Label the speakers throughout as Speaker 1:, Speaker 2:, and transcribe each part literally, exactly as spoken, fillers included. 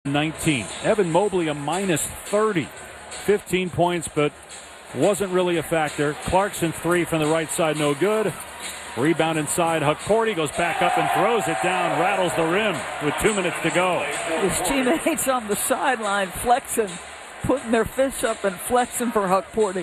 Speaker 1: nineteen. Evan Mobley a minus thirty. fifteen points, but wasn't really a factor. Clarkson three from the right side, no good. Rebound inside. Hukporti goes back up and throws it down, rattles the rim with two minutes to go.
Speaker 2: His teammates on the sideline flexing, putting their fists up and flexing for Hukporti.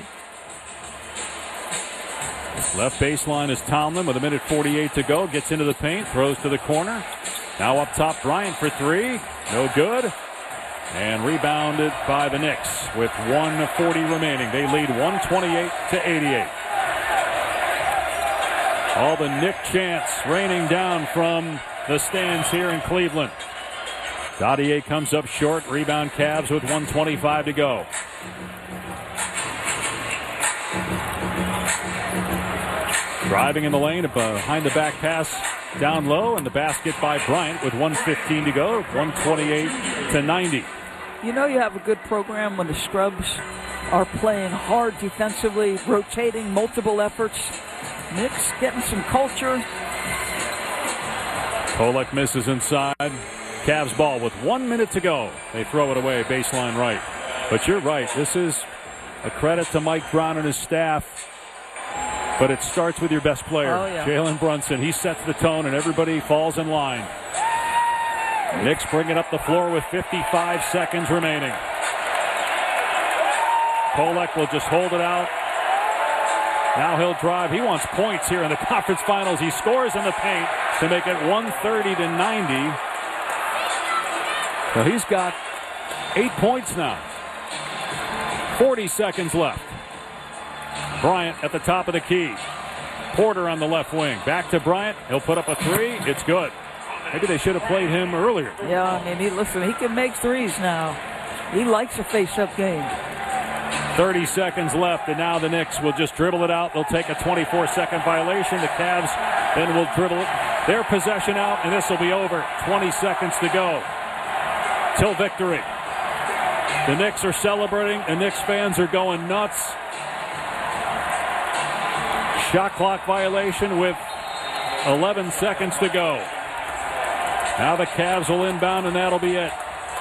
Speaker 1: Left baseline is Tomlin with a minute forty-eight to go. Gets into the paint, throws to the corner. Now up top, Bryant for three. No good. And rebounded by the Knicks with one forty remaining. They lead one twenty-eight to eighty-eight. All the Knick chants raining down from the stands here in Cleveland. Dadier comes up short. Rebound Cavs with one twenty-five to go. Driving in the lane, a behind the back pass down low, and the basket by Bryant with one fifteen to go. one twenty-eight to ninety.
Speaker 2: You know you have a good program when the scrubs are playing hard defensively, rotating multiple efforts. Knicks getting some culture.
Speaker 1: Kolek misses inside. Cavs ball with one minute to go. They throw it away, baseline right. But you're right, this is a credit to Mike Brown and his staff. But it starts with your best player,
Speaker 2: oh, yeah.
Speaker 1: Jalen Brunson. He sets the tone and everybody falls in line. Knicks bringing up the floor with fifty-five seconds remaining. Kolek will just hold it out. Now he'll drive. He wants points here in the conference finals. He scores in the paint to make it one thirty to ninety. So he's got eight points now. forty seconds left. Bryant at the top of the key. Porter on the left wing. Back to Bryant. He'll put up a three. It's good. Maybe they should have played him earlier.
Speaker 2: Yeah, I mean, he, listen, he can make threes now. He likes a face-up game.
Speaker 1: thirty seconds left, and now the Knicks will just dribble it out. They'll take a twenty-four second violation. The Cavs then will dribble their possession out, and this will be over. twenty seconds to go till victory. The Knicks are celebrating. The Knicks fans are going nuts. Shot clock violation with eleven seconds to go. Now the Cavs will inbound, and that'll be it.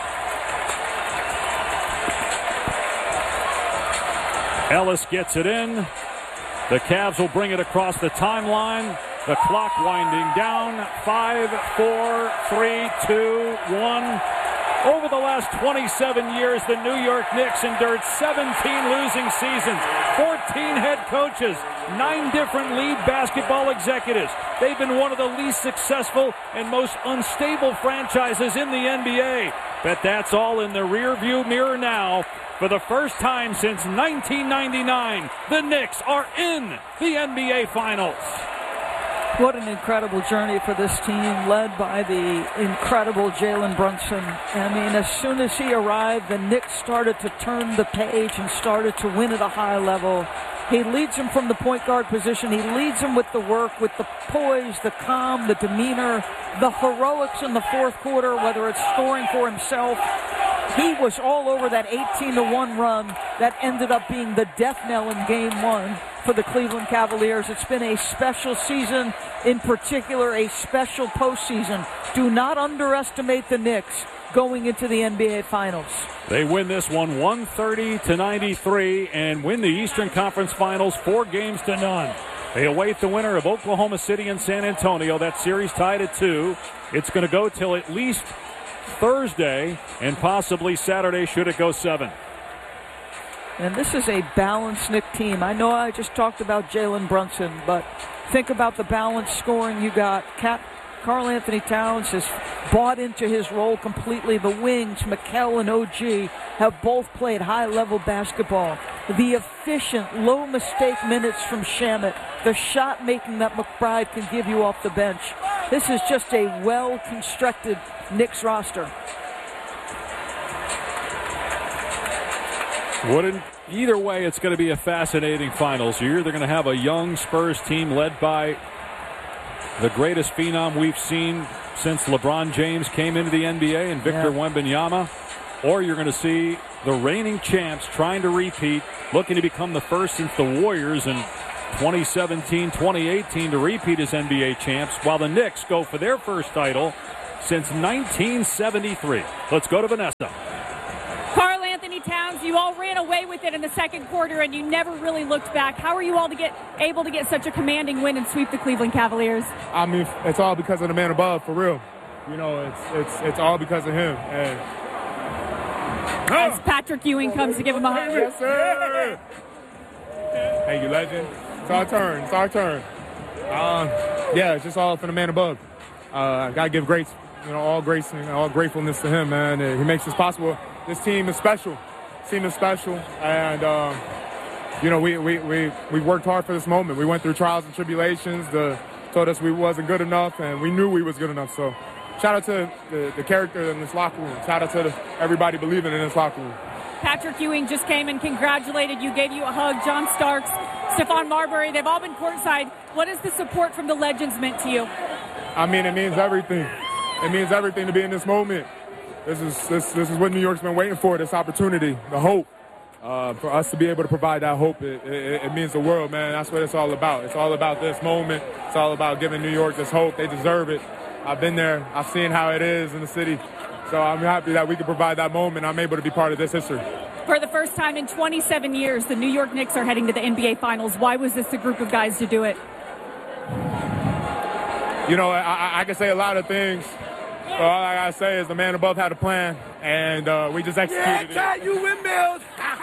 Speaker 1: Ellis gets it in. The Cavs will bring it across the timeline. The clock winding down. Five, four, three, two, one. Over the last twenty-seven years, the New York Knicks endured seventeen losing seasons, fourteen head coaches, nine different lead basketball executives. They've been one of the least successful and most unstable franchises in the N B A. But that's all in the rearview mirror now. For the first time since nineteen ninety-nine, the Knicks are in the N B A Finals.
Speaker 2: What an incredible journey for this team, led by the incredible Jalen Brunson. I mean, as soon as he arrived, the Knicks started to turn the page and started to win at a high level. He leads them from the point guard position. He leads them with the work, with the poise, the calm, the demeanor, the heroics in the fourth quarter, whether it's scoring for himself. He was all over that eighteen to one run that ended up being the death knell in game one for the Cleveland Cavaliers. It's been a special season, in particular a special postseason. Do not underestimate the Knicks going into the N B A Finals.
Speaker 1: They win this one one thirty to ninety-three and win the Eastern Conference Finals four games to none. They await the winner of Oklahoma City and San Antonio. That series tied at two. It's going to go till at least Thursday and possibly Saturday should it go seven.
Speaker 2: And this is a balanced Knick team. I know I just talked about Jalen Brunson, but think about the balanced scoring you got. Cat Karl Anthony Towns has bought into his role completely. The wings, Mikal and O G, have both played high-level basketball. The efficient, low-mistake minutes from Shamet, the shot-making that McBride can give you off the bench. This is just a well-constructed Knicks roster.
Speaker 1: Wouldn't either way, it's going to be a fascinating finals. You're either going to have a young Spurs team led by the greatest phenom we've seen since LeBron James came into the N B A and Victor yeah. Wembanyama, or you're going to see the reigning champs trying to repeat, looking to become the first since the Warriors in twenty seventeen twenty eighteen to repeat as N B A champs, while the Knicks go for their first title since nineteen seventy-three. Let's go to Vanessa.
Speaker 3: Karl Anthony Towns, you all ran away with it in the second quarter, and you never really looked back. How are you all to get able to get such a commanding win and sweep the Cleveland Cavaliers?
Speaker 4: I mean, it's all because of the man above, for real. You know, it's it's it's all because of him. And
Speaker 3: as Patrick Ewing comes to give him a hug.
Speaker 4: Yes, sir. Thank you, legend. It's our turn. It's our turn. Um, yeah, it's just all for the man above. Uh, gotta give grace, you know, all grace and all gratefulness to him, man. He makes this possible. This team is special. This team is special, and um, you know, we we we we worked hard for this moment. We went through trials and tribulations. The told us we wasn't good enough, and we knew we was good enough. So, shout out to the, the character in this locker room. Shout out to the, everybody believing in this locker room.
Speaker 3: Patrick Ewing just came and congratulated you, gave you a hug. John Starks, Stephon Marbury, they've all been courtside. What has the support from the legends meant to you?
Speaker 4: I mean, it means everything. It means everything to be in this moment. This is this this is what New York's been waiting for, this opportunity, the hope. Uh, for us to be able to provide that hope, it, it, it means the world, man. That's what it's all about. It's all about this moment. It's all about giving New York this hope. They deserve it. I've been there. I've seen how it is in the city. So I'm happy that we can provide that moment. I'm able to be part of this history.
Speaker 3: For the first time in twenty-seven years, the New York Knicks are heading to the N B A Finals. Why was this a group of guys to do it?
Speaker 4: You know, I, I can say a lot of things. So all I gotta say is the man above had a plan, and uh, we just executed
Speaker 5: yeah,
Speaker 4: it.
Speaker 5: you windmills.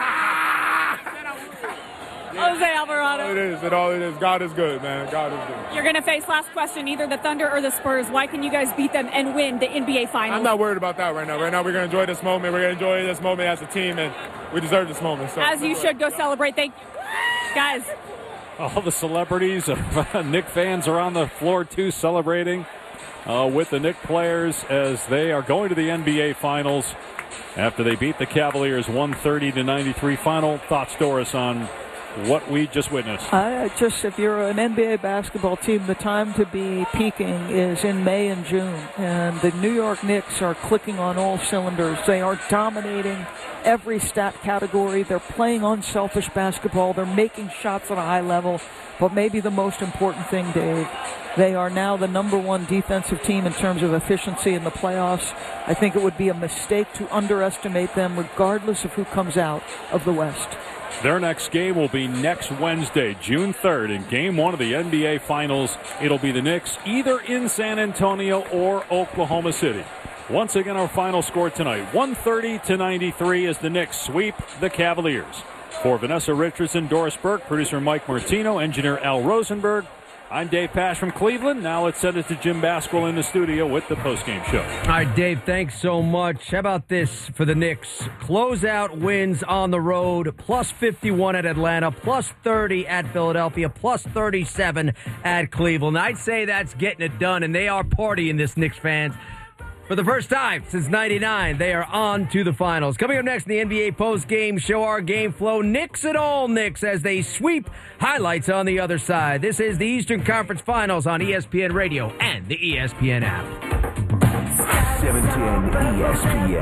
Speaker 3: Jose Alvarado.
Speaker 4: It is. It all it is. God is good, man. God is good.
Speaker 3: You're going to face, last question, either the Thunder or the Spurs. Why can you guys beat them and win the N B A Finals?
Speaker 4: I'm not worried about that right now. Right now, we're going to enjoy this moment. We're going to enjoy this moment as a team, and we deserve this moment. So.
Speaker 3: As you should. Go celebrate. Thank you. Guys.
Speaker 1: All the celebrities, Knick fans are on the floor, too, celebrating uh, with the Knick players as they are going to the N B A Finals after they beat the Cavaliers one thirty to ninety-three. Final thoughts, Doris, on what we just witnessed.
Speaker 2: I just, if you're an N B A basketball team, the time to be peaking is in May and June. And the New York Knicks are clicking on all cylinders. They are dominating every stat category. They're playing unselfish basketball. They're making shots at a high level. But maybe the most important thing, Dave, they are now the number one defensive team in terms of efficiency in the playoffs. I think it would be a mistake to underestimate them regardless of who comes out of the West.
Speaker 1: Their next game will be next Wednesday, June third, in Game one of the N B A Finals. It'll be the Knicks either in San Antonio or Oklahoma City. Once again, our final score tonight, one thirty to ninety-three, as the Knicks sweep the Cavaliers. For Vanessa Richardson, Doris Burke, producer Mike Martino, engineer Al Rosenberg, I'm Dave Pasch from Cleveland. Now let's send it to Jim Basquill in the studio with the postgame show.
Speaker 6: All right, Dave, thanks so much. How about this for the Knicks? Closeout wins on the road, plus fifty-one at Atlanta, plus thirty at Philadelphia, plus thirty-seven at Cleveland. I'd say that's getting it done, and they are partying, this Knicks fans. For the first time since ninety-nine, they are on to the finals. Coming up next in the N B A post-game show, our game flow, Knicks it all Knicks as they sweep. Highlights on the other side. This is the Eastern Conference Finals on E S P N Radio and the E S P N app.
Speaker 7: seven ten E S P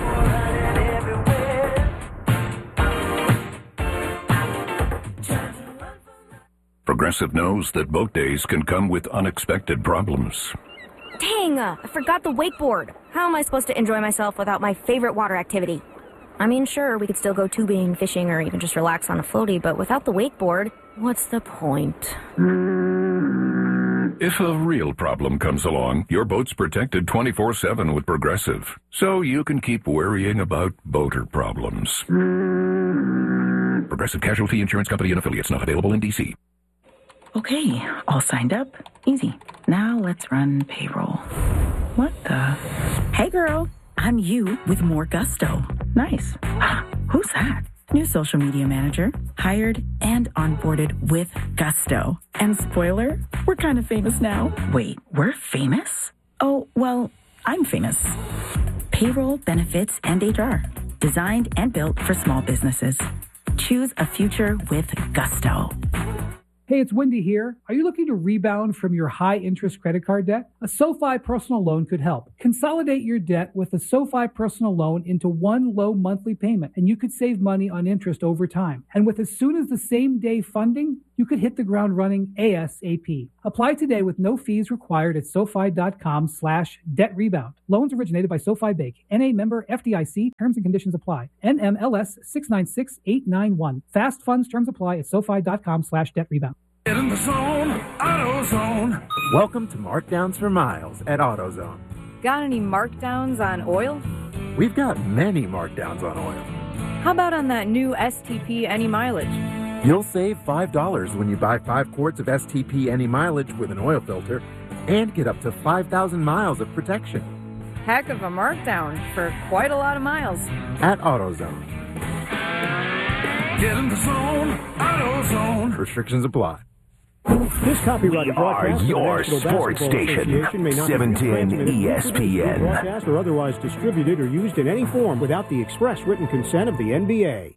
Speaker 7: N.
Speaker 8: Progressive knows that boat days can come with unexpected problems.
Speaker 9: Dang, uh, I forgot the wakeboard. How am I supposed to enjoy myself without my favorite water activity? I mean, sure, we could still go tubing, fishing, or even just relax on a floaty, but without the wakeboard, what's the point?
Speaker 8: If a real problem comes along, your boat's protected twenty-four seven with Progressive, so you can keep worrying about boater problems. Progressive Casualty Insurance Company and Affiliates, not available in D C.
Speaker 10: Okay, all signed up. Easy. Now let's run payroll. What the? Hey girl, I'm you with more gusto. Nice. Who's that? New social media manager, hired and onboarded with gusto. And spoiler, we're kind of famous now. Wait, we're famous? Oh, well, I'm famous. Payroll, benefits, and H R. Designed and built for small businesses. Choose a future with gusto.
Speaker 11: Hey, it's Wendy here. Are you looking to rebound from your high-interest credit card debt? A SoFi personal loan could help. Consolidate your debt with a SoFi personal loan into one low monthly payment, and you could save money on interest over time. And with as soon as the same day funding, you you could hit the ground running ASAP. Apply today with no fees required at SoFi.com slash debt rebound. Loans originated by SoFi Bank. N A member F D I C. Terms and conditions apply. N M L S six nine six eight nine one. Fast funds terms apply at SoFi.com slash debt rebound.
Speaker 5: Get in the zone, AutoZone. Welcome to Markdowns for Miles at AutoZone.
Speaker 12: Got any markdowns on oil?
Speaker 5: We've got many markdowns on oil.
Speaker 12: How about on that new S T P Any Mileage?
Speaker 5: You'll save five dollars when you buy five quarts of S T P Any Mileage with an oil filter and get up to five thousand miles of protection.
Speaker 12: Heck of a markdown for quite a lot of miles.
Speaker 5: At AutoZone. Get in the zone, AutoZone. Restrictions apply.
Speaker 13: This copyrighted broadcast
Speaker 7: your sports station, seven ten E S P N.
Speaker 13: Broadcast or otherwise distributed or used in any form without the express written consent of the N B A.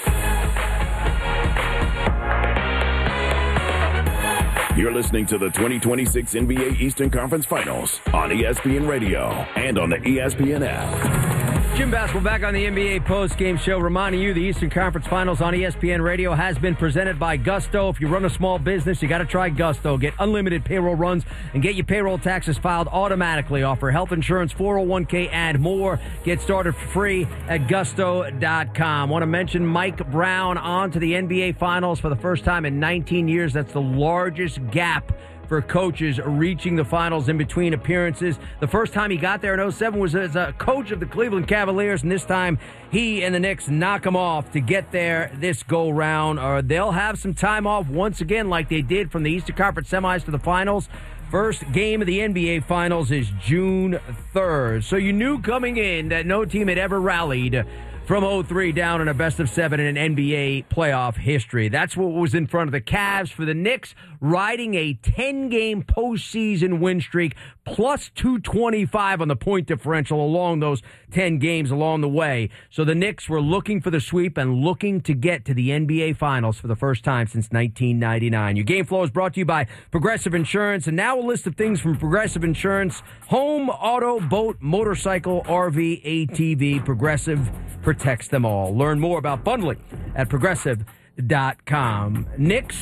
Speaker 14: You're listening to the twenty twenty-six N B A Eastern Conference Finals on E S P N Radio and on the E S P N app.
Speaker 6: Jim Basketball back on the N B A post-game show, reminding you the Eastern Conference Finals on E S P N Radio has been presented by Gusto. If you run a small business, you got to try Gusto. Get unlimited payroll runs and get your payroll taxes filed automatically. Offer health insurance, four oh one k, and more. Get started for free at gusto dot com. Want to mention Mike Brown on to the N B A Finals for the first time in nineteen years. That's the largest gap for coaches reaching the finals in between appearances. The first time he got there in oh seven was as a coach of the Cleveland Cavaliers, and this time he and the Knicks knock him off to get there this go-round. Or they'll have some time off once again like they did from the Eastern Conference semis to the finals. First game of the N B A Finals is June third. So you knew coming in that no team had ever rallied from oh three down in a best of seven in an N B A playoff history. That's what was in front of the Cavs. For the Knicks, riding a ten-game postseason win streak, plus two twenty-five on the point differential along those ten games along the way. So the Knicks were looking for the sweep and looking to get to the N B A Finals for the first time since nineteen ninety-nine. Your game flow is brought to you by Progressive Insurance. And now a list of things from Progressive Insurance: home, auto, boat, motorcycle, R V, A T V. Progressive protects them all. Learn more about bundling at progressive dot com. Knicks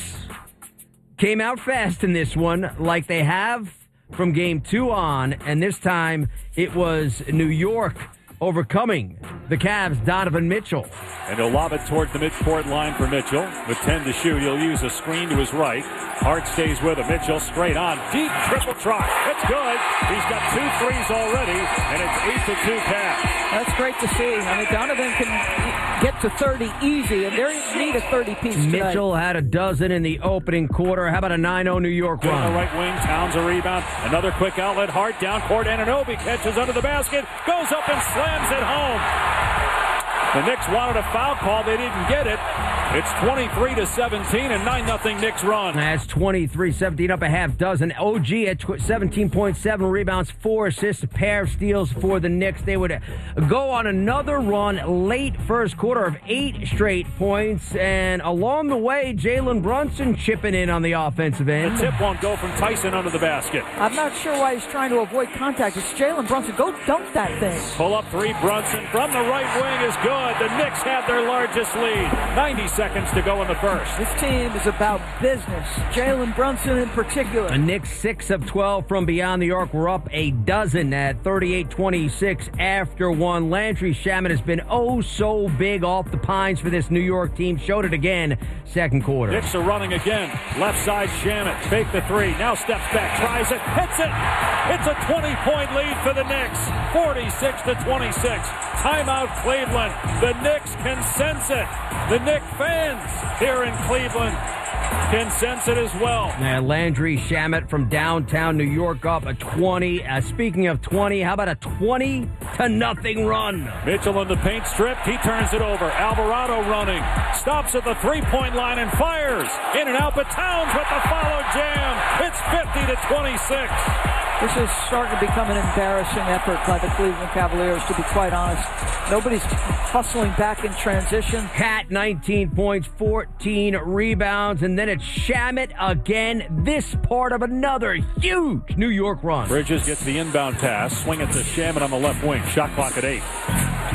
Speaker 6: came out fast in this one, like they have from game two on, and this time it was New York overcoming the Cavs' Donovan Mitchell.
Speaker 1: And he'll lob it towards the midcourt line for Mitchell. With ten to shoot, he'll use a screen to his right. Hart stays with him. Mitchell straight on. Deep triple try. It's good. He's got two threes already, and it's eight to two Cavs.
Speaker 2: That's great to see. I mean, Donovan can get to thirty easy, and they need a thirty-piece tonight.
Speaker 6: Mitchell had a dozen in the opening quarter. How about a nine oh New York run?
Speaker 1: On the right wing, Towns a rebound. Another quick outlet. Hart down court. Anunoby catches under the basket. Goes up and slams it home. The Knicks wanted a foul call. They didn't get it. It's twenty-three to seventeen, and nine nothing Knicks run.
Speaker 6: That's twenty-three seventeen, up a half dozen. O G at seventeen point seven rebounds, four assists, a pair of steals for the Knicks. They would go on another run late first quarter of eight straight points, and along the way, Jalen Brunson chipping in on the offensive end.
Speaker 1: The tip won't go from Tyson under the basket.
Speaker 2: I'm not sure why he's trying to avoid contact. It's Jalen Brunson. Go dunk that thing.
Speaker 1: Pull up three, Brunson from the right wing is good. The Knicks have their largest lead. ninety seconds to go in the first.
Speaker 2: This team is about business. Jalen Brunson in particular.
Speaker 6: The Knicks six of twelve from beyond New York. Were up a dozen at thirty-eight twenty-six after one. Landry Shamet has been oh so big off the pines for this New York team. Showed it again second quarter.
Speaker 1: Knicks are running again. Left side Shamet. Fake the three. Now steps back. Tries it. Hits it. It's a twenty-point lead for the Knicks. forty-six to twenty-six. Timeout Cleveland. The Knicks can sense it. The Knicks fans here in Cleveland can sense it as well.
Speaker 6: Yeah, Landry Shamet from downtown New York up a twenty. Uh, speaking of twenty, how about a twenty to nothing run?
Speaker 1: Mitchell in the paint strip. He turns it over. Alvarado running. Stops at the three-point line and fires. In and out, but Towns with the follow jam. It's fifty to twenty-six.
Speaker 2: This is starting to become an embarrassing effort by the Cleveland Cavaliers, to be quite honest. Nobody's hustling back in transition.
Speaker 6: Cat, nineteen points, fourteen rebounds, and then it's Shamet again. This part of another huge New York run.
Speaker 1: Bridges gets the inbound pass. Swing it to Shamet on the left wing. Shot clock at eight.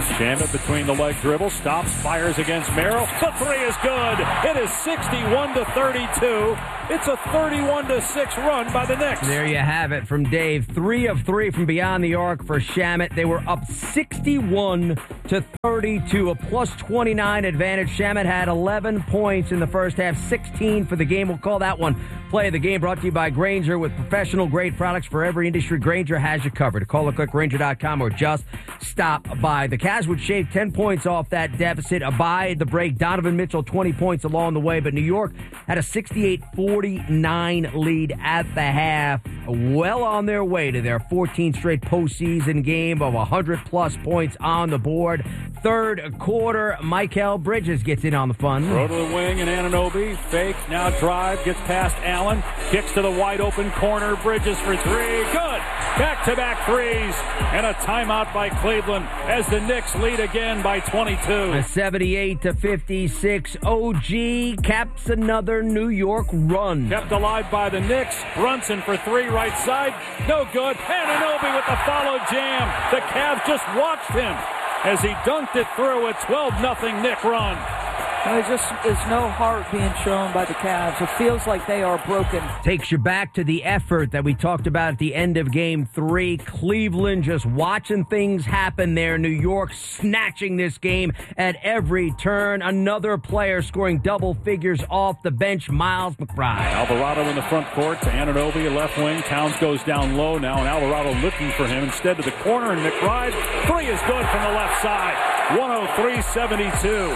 Speaker 1: Shamet between the leg dribble, stops, fires against Merrill. The three is good. It is sixty-one to thirty-two. It's a thirty-one to six run by the Knicks.
Speaker 6: There you have it from Dave. Three of three from beyond the arc for Shamet. They were up sixty-one to thirty-two, a plus twenty-nine advantage. Shamet had eleven points in the first half, sixteen for the game. We'll call that one play of the game, brought to you by Grainger. With professional grade products for every industry, Grainger has you covered. Call or click Grainger dot com or just stop by. The Cavs would shave ten points off that deficit. By the break, Donovan Mitchell twenty points along the way, but New York had a sixty-eight forty-nine lead at the half. Well on their way to their fourteenth straight postseason game of one hundred plus points on the board. Third quarter, Mikal Bridges gets in on the fun.
Speaker 1: Throw to the wing and Anunoby. Fake, now drive, gets past Allen. Kicks to the wide open corner. Bridges for three. Good. Back-to-back threes. And a timeout by Cleveland as the Knicks lead again by twenty-two.
Speaker 6: A seventy-eight to fifty-six. O G caps another New York run.
Speaker 1: Kept alive by the Knicks. Brunson for three, right side. No good. Anunoby with the follow jam. The Cavs just watched him as he dunked it through a twelve nothing Knick run.
Speaker 2: There just is no heart being shown by the Cavs. It feels like they are broken.
Speaker 6: Takes you back to the effort that we talked about at the end of game three. Cleveland just watching things happen there. New York snatching this game at every turn. Another player scoring double figures off the bench, Miles McBride.
Speaker 1: Alvarado in the front court to Anunoby, left wing. Towns goes down low now, and Alvarado looking for him instead to the corner, and McBride. Three is good from the left side. one oh three seventy-two.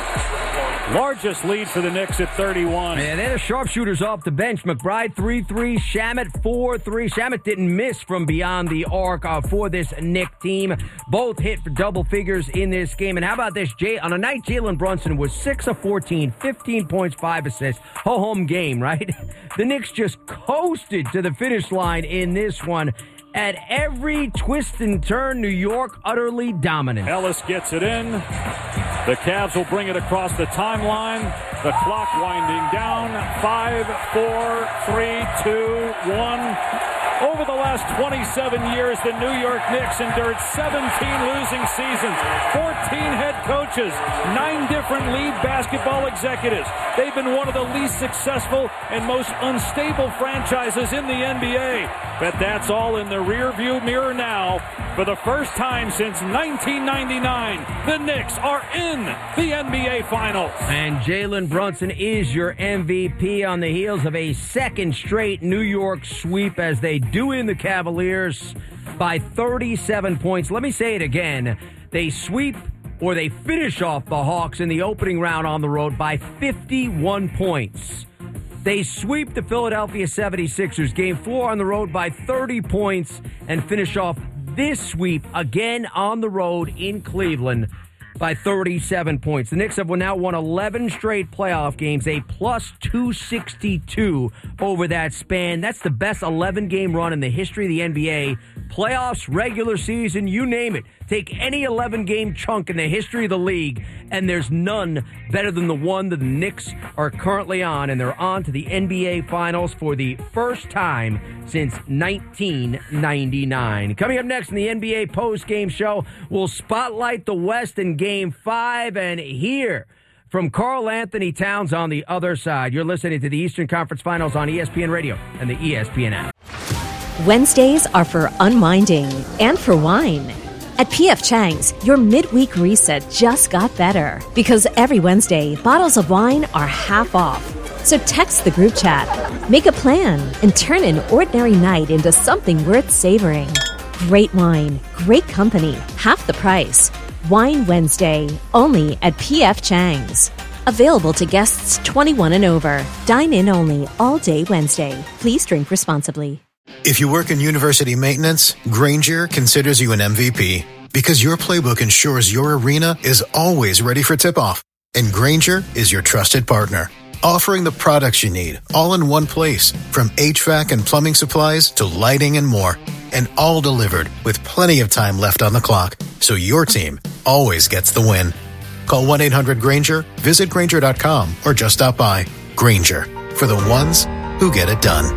Speaker 1: Largest lead for the Knicks at thirty-one.
Speaker 6: And they're the sharpshooters off the bench. McBride three three, Shamet four three. Shamet didn't miss from beyond the arc uh, for this Knick team. Both hit for double figures in this game. And how about this? Jay, on a night Jalen Brunson was six of fourteen, fifteen points, five assists. Ho-home game, right? The Knicks just coasted to the finish line in this one. At every twist and turn, New York utterly dominant.
Speaker 1: Ellis gets it in. The Cavs will bring it across the timeline. The clock winding down. Five, four, three, two, one. Over the last twenty-seven years, the New York Knicks endured seventeen losing seasons, fourteen head coaches, nine different lead basketball executives. They've been one of the least successful and most unstable franchises in the N B A. But that's all in the rearview mirror now. For the first time since nineteen ninety-nine, the Knicks are in the N B A Finals.
Speaker 6: And Jalen Brunson is your M V P on the heels of a second straight New York sweep as they do in the Cavaliers by thirty-seven points. Let me say it again. They sweep or they finish off the Hawks in the opening round on the road by fifty-one points. They sweep the Philadelphia seventy-sixers game four on the road by thirty points and finish off this sweep again on the road in Cleveland by thirty-seven points. The Knicks have now won eleven straight playoff games, a plus two sixty-two over that span. That's the best eleven-game run in the history of the N B A. Playoffs, regular season, you name it. Take any eleven-game chunk in the history of the league, and there's none better than the one that the Knicks are currently on, and they're on to the N B A Finals for the first time since nineteen ninety-nine. Coming up next in the N B A post-game show, we'll spotlight the West in Game five, and hear from Karl Anthony Towns on the other side. You're listening to the Eastern Conference Finals on E S P N Radio and the E S P N app.
Speaker 15: Wednesdays are for unwinding and for wine. At P F Chang's, your midweek reset just got better because every Wednesday, bottles of wine are half off. So text the group chat, make a plan, and turn an ordinary night into something worth savoring. Great wine, great company, half the price. Wine Wednesday, only at P F Chang's. Available to guests twenty-one and over. Dine in only all day Wednesday. Please drink responsibly.
Speaker 16: If you work in university maintenance, Grainger considers you an M V P because your playbook ensures your arena is always ready for tip-off. And Grainger is your trusted partner, offering the products you need all in one place, from H V A C and plumbing supplies to lighting and more. And all delivered with plenty of time left on the clock, so your team always gets the win. Call one eight hundred Grainger, visit Grainger dot com, or just stop by. Grainger, for the ones who get it done.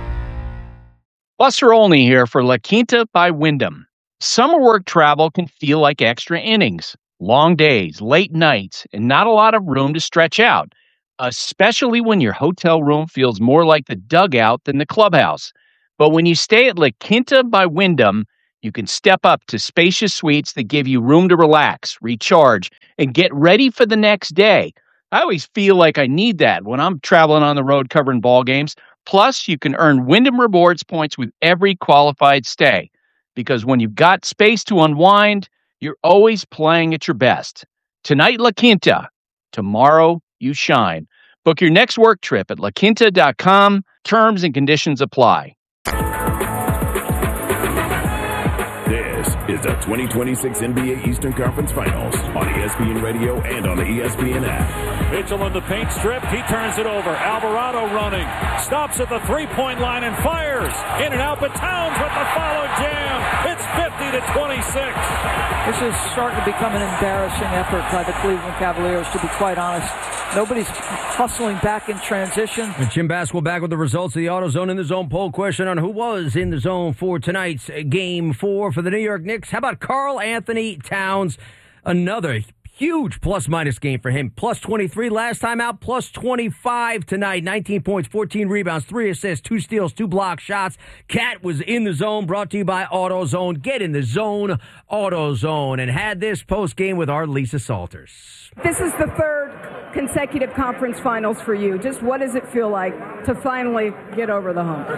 Speaker 17: Buster Olney here for La Quinta by Wyndham. Summer work travel can feel like extra innings. long days, late nights, and not a lot of room to stretch out, especially when your hotel room feels more like the dugout than the clubhouse. But when you stay at La Quinta by Wyndham, you can step up to spacious suites that give you room to relax, recharge, and get ready for the next day. I always feel like I need that when I'm traveling on the road covering ball games. Plus, you can earn Wyndham Rewards points with every qualified stay. Because when you've got space to unwind, you're always playing at your best. Tonight, La Quinta. Tomorrow, you shine. Book your next work trip at la quinta dot com. Terms and conditions apply.
Speaker 14: This is the twenty twenty-six N B A Eastern Conference Finals on E S P N Radio and on the E S P N app.
Speaker 1: Mitchell in the paint strip. He turns it over. Alvarado running. Stops at the three-point line and fires. In and out, but Towns with the follow jam. It's fifty to twenty-six.
Speaker 2: This is starting to become an embarrassing effort by the Cleveland Cavaliers, to be quite honest. Nobody's hustling back in transition.
Speaker 6: And Jim Basketball back with the results of the AutoZone in the Zone poll question on who was in the zone for tonight's game four for the New York Knicks. How about Karl Anthony Towns? Another huge plus-minus game for him. Plus twenty-three last time out, plus twenty-five tonight. nineteen points, fourteen rebounds, three assists, two steals, two block shots. Cat was in the zone, brought to you by AutoZone. Get in the zone, AutoZone. And had this post-game with our Lisa Salters.
Speaker 18: This is the third consecutive conference finals for you. Just what does it feel like to finally get over the hump?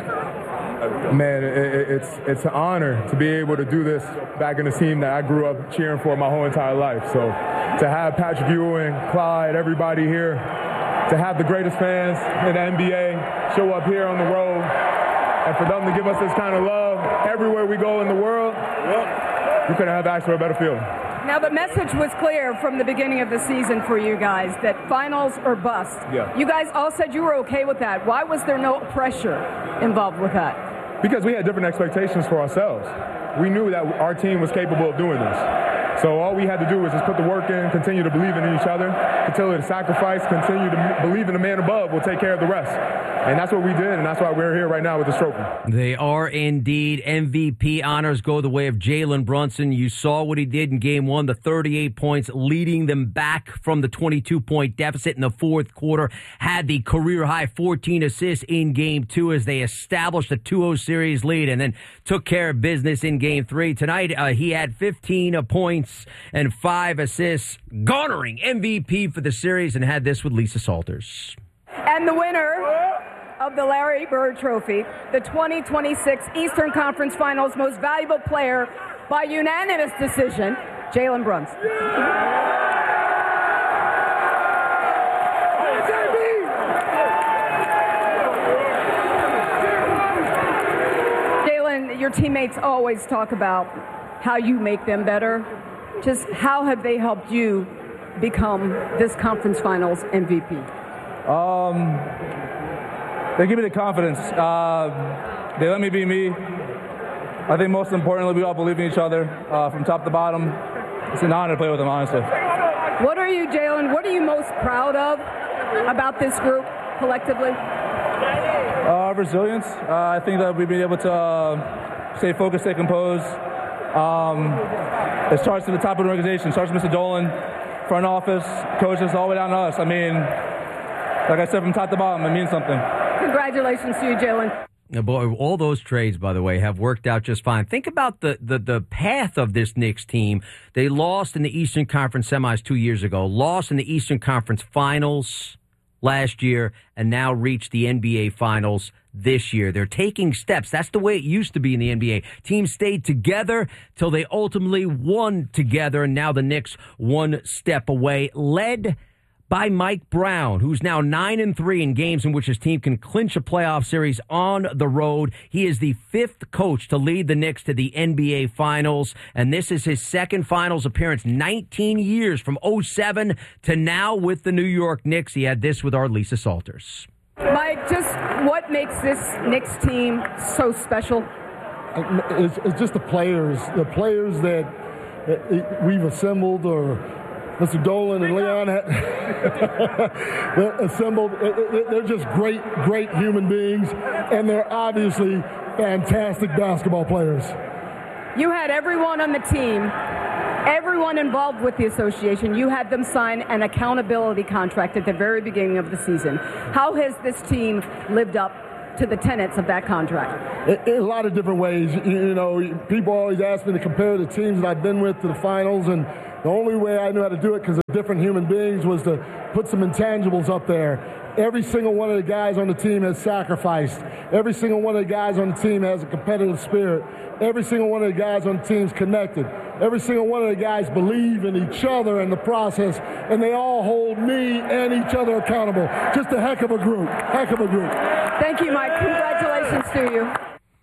Speaker 4: Man, it, it's it's an honor to be able to do this back in the team that I grew up cheering for my whole entire life. So to have Patrick Ewing, Clyde, everybody here, to have the greatest fans in the N B A show up here on the road, and for them to give us this kind of love everywhere we go in the world, you couldn't have asked for a better feeling.
Speaker 18: Now, the message was clear from the beginning of the season for you guys that finals or bust.
Speaker 4: Yeah.
Speaker 18: You guys all said you were okay with that. Why was there no pressure involved with that?
Speaker 4: Because we had different expectations for ourselves. We knew that our team was capable of doing this. So all we had to do was just put the work in, continue to believe in each other, continue to sacrifice, continue to believe in the man above. We'll take care of the rest. And that's what we did, and that's why we're here right now with this trophy.
Speaker 6: They are indeed. M V P honors go the way of Jalen Brunson. You saw what he did in game one, the thirty-eight points, leading them back from the twenty-two point deficit in the fourth quarter. Had the career-high fourteen assists in game two as they established a two oh series lead and then took care of business in game three. Tonight, uh, he had fifteen points and five assists, garnering M V P for the series, and had this with Lisa Salters.
Speaker 18: And the winner of the Larry Bird Trophy, the twenty twenty-six Eastern Conference Finals Most Valuable Player by unanimous decision, Jalen Brunson. Jalen, your teammates always talk about how you make them better. Just how have they helped you become this conference finals M V P?
Speaker 19: Um, they give me the confidence. Uh, they let me be me. I think most importantly, we all believe in each other uh, from top to bottom. It's an honor to play with them, honestly.
Speaker 18: What are you, Jalen, what are you most proud of about this group collectively?
Speaker 19: Uh, resilience. Uh, I think that we've been able to uh, stay focused, stay composed. Um, it starts at the top of the organization. It starts with Mister Dolan, front office, coaches, all the way down to us. I mean, like I said, from top to bottom, it means something.
Speaker 18: Congratulations to you, Jalen.
Speaker 6: Now, boy, all those trades, by the way, have worked out just fine. Think about the, the, the path of this Knicks team. They lost in the Eastern Conference semis two years ago, lost in the Eastern Conference finals last year, and now reached the N B A finals this year. They're taking steps. That's the way it used to be in the N B A. Teams stayed together till they ultimately won together, and now the Knicks one step away, led by Mike Brown, who's now nine and three in games in which his team can clinch a playoff series on the road. He is the fifth coach to lead the Knicks to the N B A Finals, and this is his second Finals appearance, nineteen years from oh seven to now with the New York Knicks. He had this with our Lisa Salters.
Speaker 18: Mike, just what makes this Knicks team so special?
Speaker 20: It's, it's just the players, the players that, that we've assembled, or Mister Dolan and Leon they're assembled. They're just great, great human beings, and they're obviously fantastic basketball players.
Speaker 18: You had everyone on the team Everyone involved with the association, you had them sign an accountability contract at the very beginning of the season. How has this team lived up to the tenets of that contract?
Speaker 20: In a lot of different ways. You know, people always ask me to compare the teams that I've been with to the finals, and the only way I knew how to do it, because of different human beings, was to put some intangibles up there. Every single one of the guys on the team has sacrificed. Every single one of the guys on the team has a competitive spirit. Every single one of the guys on the team is connected. Every single one of the guys believe in each other and the process, and they all hold me and each other accountable. Just a heck of a group. Heck of a group.
Speaker 18: Thank you, Mike. Congratulations to you.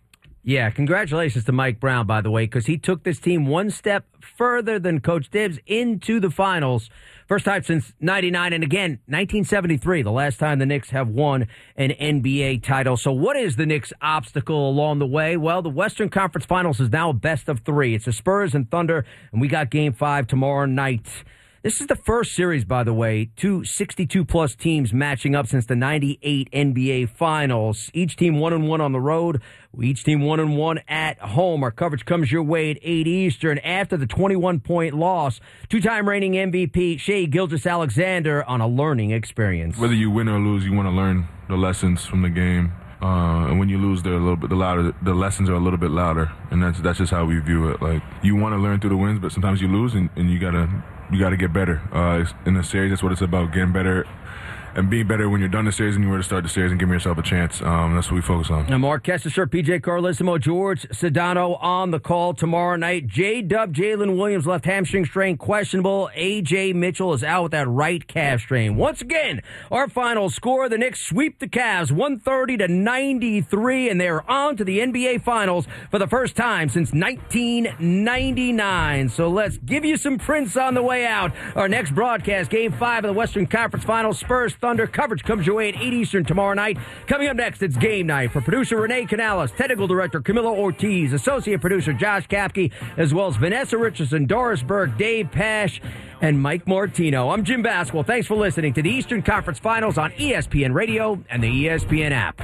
Speaker 6: Yeah, congratulations to Mike Brown, by the way, because he took this team one step further than Coach Dibbs into the finals. First time since ninety-nine, and again, nineteen seventy-three, the last time the Knicks have won an N B A title. So what is the Knicks' obstacle along the way? Well, the Western Conference Finals is now a best of three. It's the Spurs and Thunder, and we got Game five tomorrow night. This is the first series, by the way, two sixty-two plus teams matching up since the ninety-eight N B A Finals. Each team one and one on the road. Each team one and one at home. Our coverage comes your way at eight Eastern after the twenty-one point loss. Two-time reigning M V P Shai Gilgeous-Alexander on a learning experience.
Speaker 21: Whether you win or lose, you want to learn the lessons from the game. Uh, and when you lose, they're a little bit the louder. The lessons are a little bit louder, and that's that's just how we view it. Like, you want to learn through the wins, but sometimes you lose, and, and you gotta you gotta get better. Uh, in the series, that's what it's about: getting better and being better when you're done the series and you're ready to start the series and giving yourself a chance. Um, that's what we focus on.
Speaker 6: Now, Mark Kestecher, P J Carlissimo, George Sedano on the call tomorrow night. J-Dub, Jalen Williams, left hamstring strain, questionable. A J Mitchell is out with that right calf strain. Once again, our final score, the Knicks sweep the Cavs one thirty to ninety-three, and they're on to the N B A Finals for the first time since nineteen ninety-nine. So let's give you some prints on the way out. Our next broadcast, Game five of the Western Conference Finals, Spurs Thunder. Coverage comes your way at eight Eastern tomorrow night. Coming up next, it's Game Night. For producer Renee Canales, technical director Camilo Ortiz, associate producer Josh Kapke, as well as Vanessa Richardson, Doris Berg, Dave Pash, and Mike Martino. I'm Jim Basquel. Thanks for listening to the Eastern Conference Finals on E S P N Radio and the E S P N app.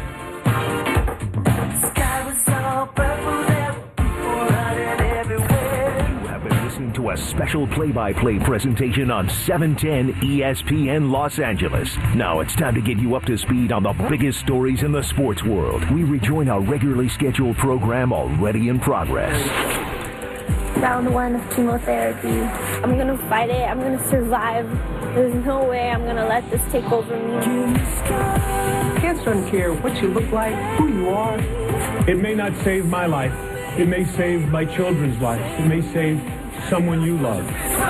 Speaker 7: To a special play-by-play presentation on seven ten E S P N Los Angeles. Now it's time to get you up to speed on the biggest stories in the sports world. We rejoin our regularly scheduled program already in progress.
Speaker 22: Round one of chemotherapy. I'm gonna fight it. I'm gonna survive. There's no way I'm gonna let this take over me.
Speaker 23: Cancer doesn't care what you look like, who you are. It may not save my life. It may save my children's lives. It may save someone you love.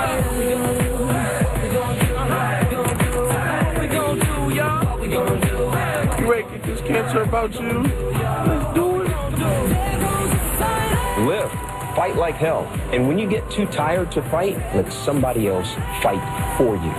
Speaker 24: You ready to get this cancer about you? Let's do it.
Speaker 25: Live. Fight like hell. And when you get too tired to fight, let somebody else fight for you.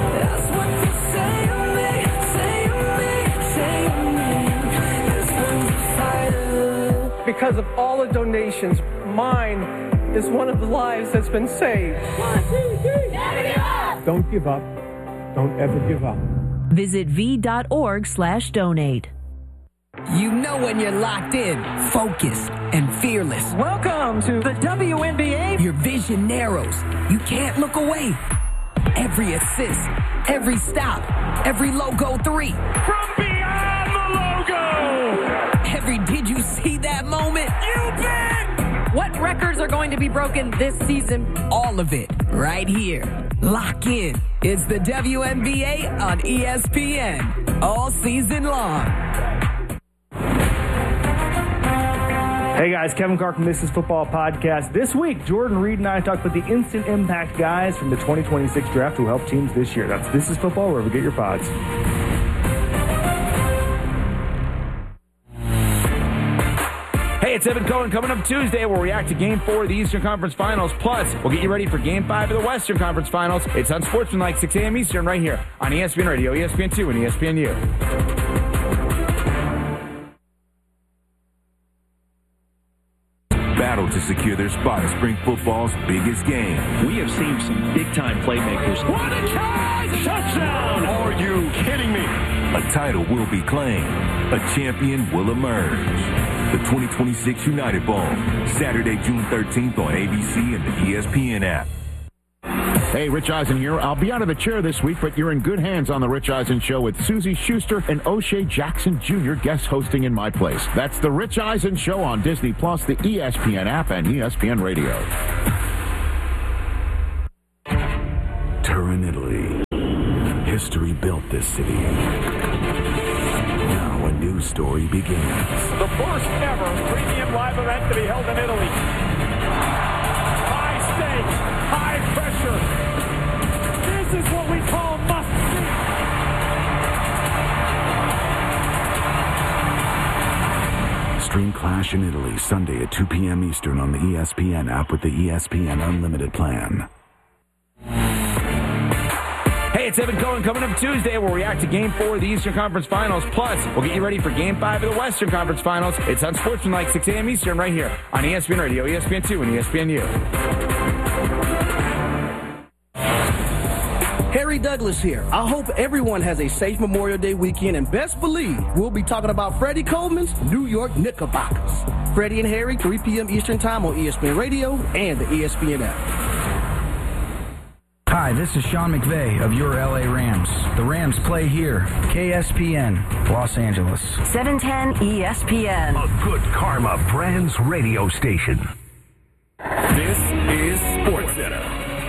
Speaker 23: Because of all the donations, mine is one of the lives that's been saved. One, two, three. Don't give up. Don't ever give up.
Speaker 26: Visit v.org slash donate.
Speaker 27: You know when you're locked in, focused, and fearless.
Speaker 23: Welcome to the W N B A.
Speaker 27: Your vision narrows. You can't look away. Every assist, every stop, every logo three.
Speaker 24: From beyond the logo!
Speaker 27: Every did you see that moment?
Speaker 24: You bet!
Speaker 27: What records are going to be broken this season? All of it, right here. Lock in. It's the W N B A on E S P N. All season long.
Speaker 28: Hey guys, Kevin Carr from This Is Football Podcast. This week, Jordan Reed and I talk about the instant impact guys from the twenty twenty-six draft who helped teams this year. That's This Is Football, wherever you get your pods.
Speaker 29: Hey, it's Evan Cohen. Coming up Tuesday, we'll react to Game four of the Eastern Conference Finals. Plus, we'll get you ready for Game five of the Western Conference Finals. It's on Sportsmanlike, six a.m. Eastern, right here on E S P N Radio, E S P N two, and E S P N U.
Speaker 7: Battle to secure their spot at spring football's biggest game.
Speaker 30: We have seen some big-time playmakers.
Speaker 24: What a catch! Touchdown!
Speaker 7: Are you kidding me? A title will be claimed. A champion will emerge. The twenty twenty-six United Bowl, Saturday, June thirteenth on A B C and the E S P N app.
Speaker 3: Hey, Rich Eisen here. I'll be out of the chair this week, but you're in good hands on the Rich Eisen Show with Susie Schuster and O'Shea Jackson Junior guest hosting in my place. That's the Rich Eisen Show on Disney Plus, the E S P N app, and E S P N Radio.
Speaker 7: Turin, Italy. History built this city. Now a new story begins.
Speaker 1: The first ever premium live event to be held in Italy. High stakes, high pressure. This is what we call must
Speaker 7: see. Stream Clash in Italy Sunday at two p.m. Eastern on the E S P N app with the E S P N Unlimited plan.
Speaker 29: Hey, it's Evan Cohen coming up Tuesday. We'll react to Game four of the Eastern Conference Finals. Plus, we'll get you ready for Game five of the Western Conference Finals. It's on Sportsmanlike, six a.m. Eastern, right here on E S P N Radio, E S P N two, and E S P N U.
Speaker 5: Harry Douglas here. I hope everyone has a safe Memorial Day weekend, and best believe we'll be talking about Freddie Coleman's New York Knickerbockers. Freddie and Harry, three p.m. Eastern Time on E S P N Radio and the E S P N app.
Speaker 8: Hi, this is Sean McVay of your L A Rams. The Rams play here. K S P N, Los Angeles.
Speaker 26: seven ten E S P N.
Speaker 7: A good Karma Brands radio station.
Speaker 14: This is SportsCenter.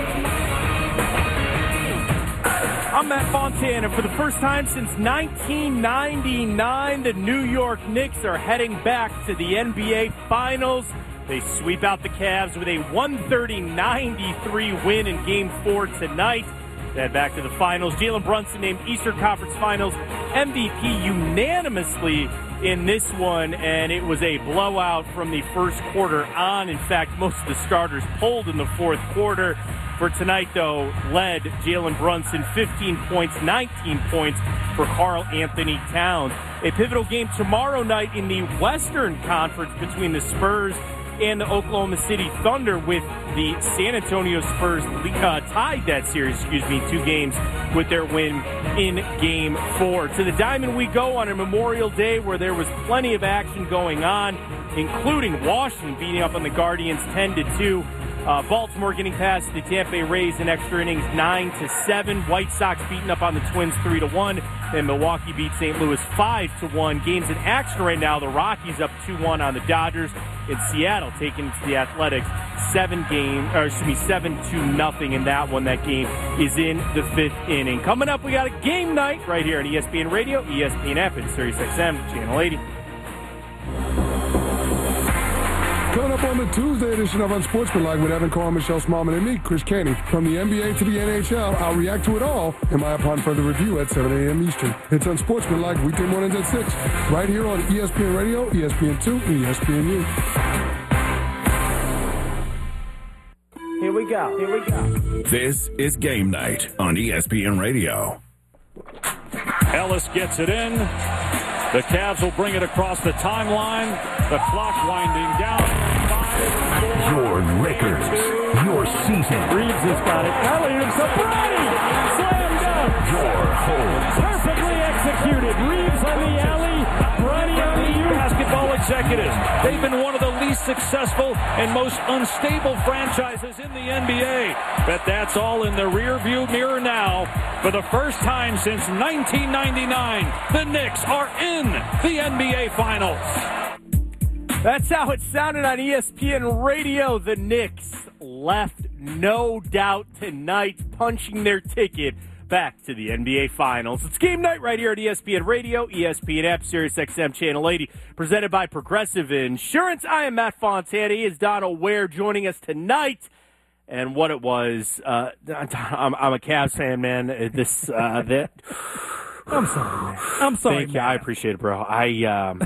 Speaker 9: I'm Matt Fontana. For the first time since nineteen ninety-nine, the New York Knicks are heading back to the N B A Finals. They sweep out the Cavs with a one thirty ninety-three win in Game four tonight. They head back to the Finals. Jalen Brunson named Eastern Conference Finals M V P unanimously in this one, and it was a blowout from the first quarter on. In fact, most of the starters pulled in the fourth quarter. For tonight, though, led Jalen Brunson, fifteen points, nineteen points for Karl Anthony Towns. A pivotal game tomorrow night in the Western Conference between the Spurs and the Oklahoma City Thunder, with the San Antonio Spurs uh, tied that series, excuse me, two games with their win in Game four. To the Diamond we go on a Memorial Day where there was plenty of action going on, including Washington beating up on the Guardians ten to two. Uh, Baltimore getting past the Tampa Bay Rays in extra innings nine to seven. White Sox beating up on the Twins three to one. And Milwaukee beat Saint Louis five to one. Games in action right now. The Rockies up two one on the Dodgers. In Seattle taking it to the Athletics seven game, or excuse me, seven to nothing in that one. That game is in the fifth inning. Coming up, we got a game night right here on E S P N Radio, E S P N app, and Sirius X M Channel eighty.
Speaker 10: Coming up on the Tuesday edition of Unsportsmanlike with Evan Carr, Michelle Smallman, and me, Chris Canty. From the N B A to the N H L, I'll react to it all in my Upon Further Review at seven a.m. Eastern. It's Unsportsmanlike weekday mornings at six, right here on E S P N Radio, E S P N two, and E S P N U.
Speaker 9: Here we go. Here we go.
Speaker 14: This is Game Night on E S P N Radio.
Speaker 1: Ellis gets it in. The Cavs will bring it across the timeline. The clock winding down. Five, four,
Speaker 7: Your Lakers, your season.
Speaker 1: Reeves has got it. Elliott, Brady, slam dunk.
Speaker 7: Your home.
Speaker 1: Perfectly executed. Reeves on the alley. Brady on the U. Basketball executives. They've been one of the least successful and most unstable franchises in the N B A. But that's all in the rearview mirror now. For the first time since nineteen ninety-nine, the Knicks are in the N B A Finals.
Speaker 9: That's how it sounded on E S P N Radio. The Knicks left, no doubt, tonight, punching their ticket back to the N B A Finals. It's game night right here at E S P N Radio, E S P N app, Sirius X M Channel eighty, presented by Progressive Insurance. I am Matt Fontana. He is Donna Ware joining us tonight. And what it was, uh, I'm, I'm a Cavs fan, man. This, uh, that.
Speaker 8: I'm sorry, man. I'm sorry,
Speaker 9: Thank you. I appreciate it, bro. I, um,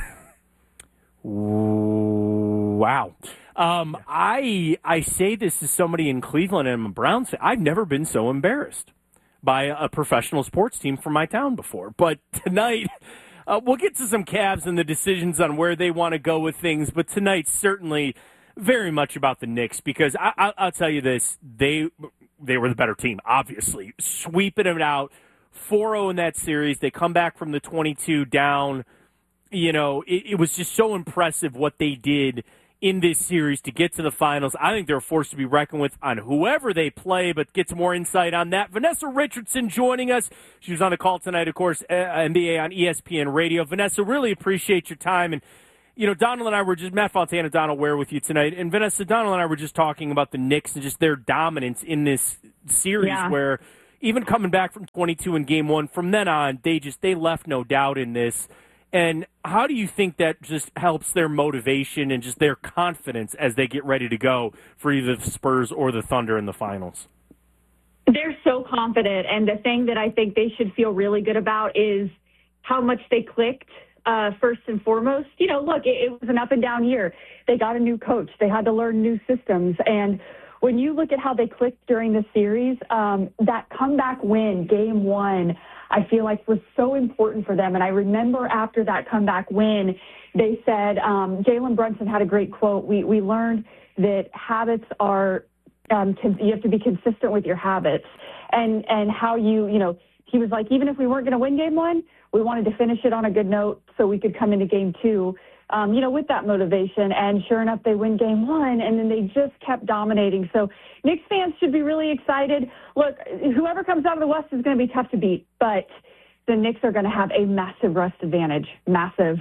Speaker 9: wow. Um, I, I say this as somebody in Cleveland and I'm a Browns fan. I've never been so embarrassed by a professional sports team from my town before. But tonight, uh, we'll get to some Cavs and the decisions on where they want to go with things. But tonight, certainly very much about the Knicks, because I, I, I'll tell you this, they they were the better team, obviously. Sweeping it out, four oh in that series. They come back from the twenty-two down. You know, it, it was just so impressive what they did in this series to get to the finals. I think they're a force to be reckoned with on whoever they play, but get some more insight on that. Vanessa Richardson joining us. She was on the call tonight, of course, uh, N B A on E S P N Radio. Vanessa, really appreciate your time. And, you know, Donald and I were just, Matt Fontana, Donald Ware with you tonight. And Vanessa, Donald and I were just talking about the Knicks and just their dominance in this series
Speaker 2: Yeah.
Speaker 9: where even coming back from twenty-two in game one, from then on, they just, they left no doubt in this. And how do you think that just helps their motivation and just their confidence as they get ready to go for either the Spurs or the Thunder in the finals?
Speaker 2: They're so confident, and the thing that I think they should feel really good about is how much they clicked uh, first and foremost. You know, look, it, it was an up and down year. They got a new coach. They had to learn new systems. And when you look at how they clicked during the series, um, that comeback win, game one, I feel like was so important for them. And I remember after that comeback win, they said, um, Jalen Brunson had a great quote. We we learned that habits are, um, con- you have to be consistent with your habits. And, and how you, you know, he was like, even if we weren't going to win game one, we wanted to finish it on a good note so we could come into game two, um, you know, with that motivation. And sure enough, they win game one, and then they just kept dominating. So Knicks fans should be really excited. Look, whoever comes out of the West is going to be tough to beat, but the Knicks are going to have a massive rest advantage. Massive.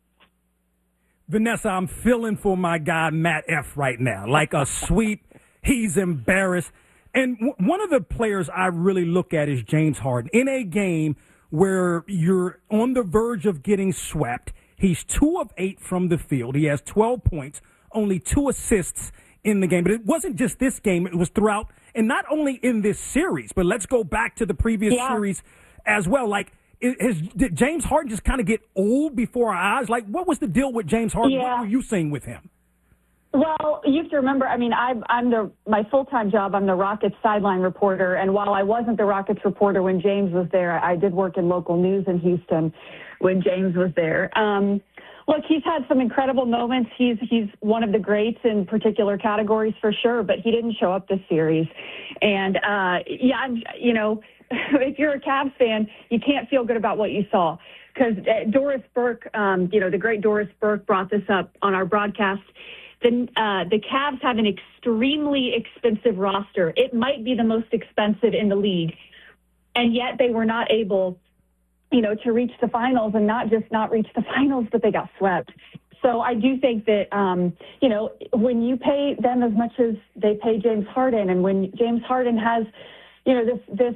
Speaker 4: Vanessa, I'm feeling for my guy Matt F right now. Like a sweep, he's embarrassed. And w- one of the players I really look at is James Harden. In a game where you're on the verge of getting swept, he's two of eight from the field. He has twelve points, only two assists in the game. But it wasn't just this game. It was throughout, and not only in this series, but let's go back to the previous
Speaker 2: Yeah.
Speaker 4: series as well. Like, is, did James Harden just kind of get old before our eyes? Like, what was the deal with James Harden?
Speaker 2: Yeah.
Speaker 4: What were you seeing with him?
Speaker 2: Well, you have to remember, I mean, I'm, I'm the, my full-time job, I'm the Rockets sideline reporter, and while I wasn't the Rockets reporter when James was there, I did work in local news in Houston when James was there. Um, look, he's had some incredible moments. He's, he's one of the greats in particular categories for sure, but he didn't show up this series. And, uh, yeah, I'm, you know, if you're a Cavs fan, you can't feel good about what you saw. Because uh, Doris Burke, um, you know, the great Doris Burke brought this up on our broadcast. The, uh, the Cavs have an extremely expensive roster. It might be the most expensive in the league. And yet they were not able, you know, to reach the finals, and not just not reach the finals, but they got swept. So I do think that, um, you know, when you pay them as much as they pay James Harden, and when James Harden has, you know, this, this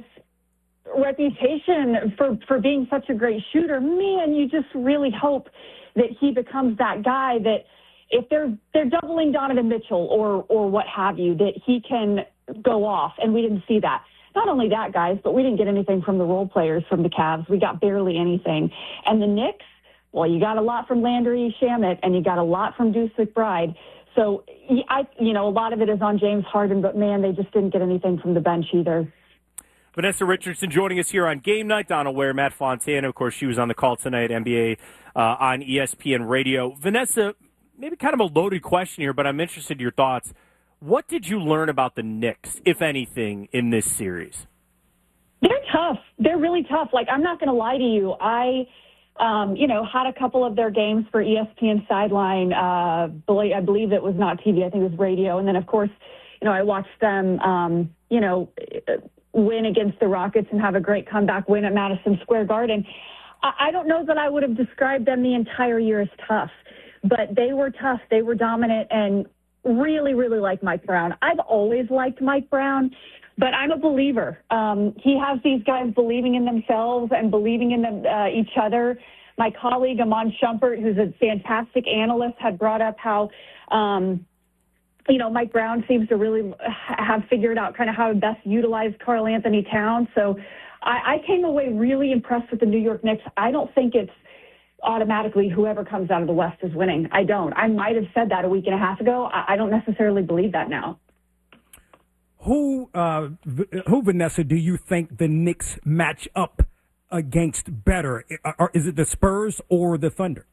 Speaker 2: reputation for, for being such a great shooter, man, you just really hope that he becomes that guy that, if they're they're doubling Donovan Mitchell or or what have you, that he can go off. And we didn't see that. Not only that, guys, but we didn't get anything from the role players from the Cavs. We got barely anything. And the Knicks, well, you got a lot from Landry Shamet, and you got a lot from Deuce McBride. So, I, you know, a lot of it is on James Harden, but, man, they just didn't get anything from the bench either.
Speaker 9: Vanessa Richardson joining us here on Game Night. Donald Ware, Matt Fontana. Of course, she was on the call tonight, N B A uh, on E S P N Radio. Vanessa, maybe kind of a loaded question here, but I'm interested in your thoughts. What did you learn about the Knicks, if anything, in this series?
Speaker 2: They're tough. They're really tough. Like, I'm not going to lie to you. I, um, you know, had a couple of their games for E S P N Sideline. Uh, I believe it was not T V. I think it was radio. And then, of course, you know, I watched them, um, you know, win against the Rockets and have a great comeback win at Madison Square Garden. I, I don't know that I would have described them the entire year as tough. But they were tough. They were dominant, and really, really like Mike Brown. I've always liked Mike Brown, but I'm a believer. Um, he has these guys believing in themselves and believing in them, uh, each other. My colleague, Amon Shumpert, who's a fantastic analyst, had brought up how, um, you know, Mike Brown seems to really have figured out kind of how to best utilize Karl Anthony Towns. So I, I came away really impressed with the New York Knicks. I don't think it's automatically whoever comes out of the West is winning. I don't. I might have said that a week and a half ago. I, I don't necessarily believe that now.
Speaker 4: Who, uh, who, Vanessa, do you think the Knicks match up against better? Or is it the Spurs or the Thunder?